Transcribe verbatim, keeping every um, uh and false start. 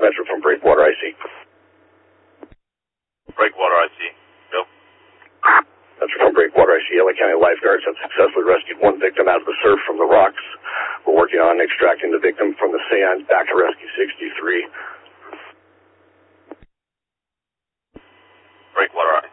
Metro from Breakwater, I C. Breakwater, I C. Bill. Metro from Breakwater, I C. L A County lifeguards have successfully rescued one victim out of the surf from the rocks. We're working on extracting the victim from the sand back to Rescue sixty-three. Breakwater, I C.